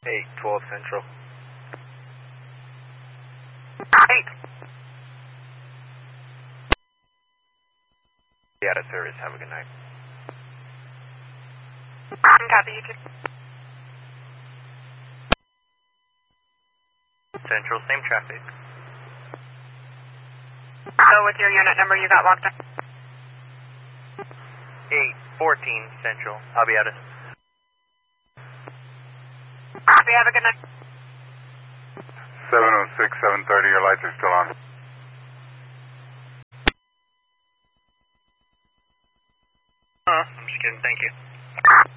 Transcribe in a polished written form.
812 Central. 8. Be out of service. Have a good night. Copy, you too. Central, same traffic. So what's your unit number you got locked up? 814 Central. I'll be out of. Copy, have a good night. 706, 730, your lights are still on. I'm just kidding, thank you.